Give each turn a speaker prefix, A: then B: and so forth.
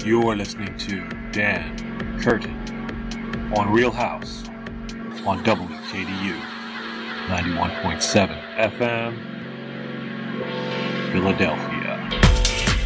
A: You're listening to Dan Curtin on Real House on WKDU 91.7 FM, Philadelphia.